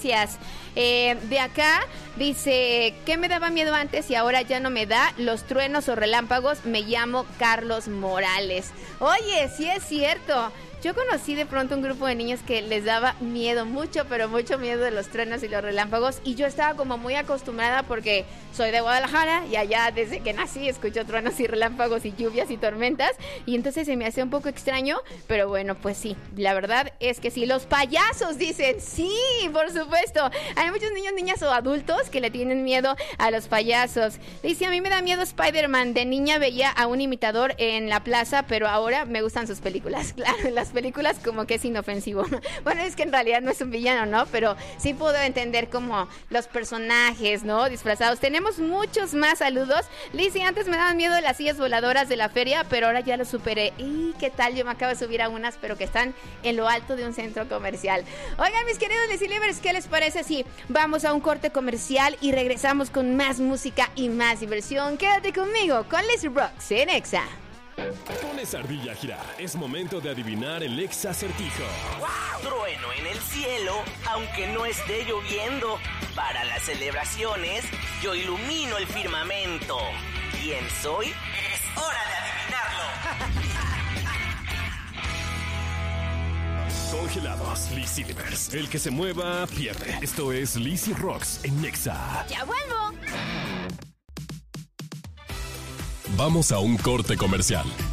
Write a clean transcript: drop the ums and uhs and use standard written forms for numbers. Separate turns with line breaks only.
gracias. De acá dice, ¿qué me daba miedo antes y ahora ya no me da? Los truenos o relámpagos. Me llamo Carlos Morales. Oye, sí es cierto. Yo conocí de pronto un grupo de niños que les daba miedo, mucho, pero mucho miedo de los truenos y los relámpagos. Y yo estaba como muy acostumbrada porque soy de Guadalajara y allá desde que nací escucho truenos y relámpagos y lluvias y tormentas. Y entonces se me hace un poco extraño, pero bueno, pues sí, la verdad es que sí. Los payasos dicen, sí, por supuesto. Hay muchos niños, niñas o adultos que le tienen miedo a los payasos. Dice, a mí me da miedo Spider-Man. De niña veía a un imitador en la plaza, pero ahora me gustan sus películas. Claro, las películas como que es inofensivo. Bueno, es que en realidad no es un villano, ¿no? Pero sí puedo entender como los personajes, ¿no? Disfrazados. Tenemos muchos más saludos. Lizzy, antes me daban miedo las sillas voladoras de la feria, pero ahora ya lo superé. ¿Y qué tal? Yo me acabo de subir a unas, pero que están en lo alto de un centro comercial. Oigan, mis queridos Lizzy Livers, ¿qué les parece si vamos a un corte comercial y regresamos con más música y más diversión? Quédate conmigo con Lizzy Rocks en Exa.
Pones ardilla a girar. Es momento de adivinar el Exa acertijo.
¡Wow! Trueno en el cielo, aunque no esté lloviendo. Para las celebraciones, yo ilumino el firmamento. ¿Quién soy? Es hora de adivinarlo.
Congelados, Lizzy Livers. El que se mueva, pierde. Esto es Lizzy Rocks en Exa.
¡Ya vuelvo!
Vamos a un corte comercial.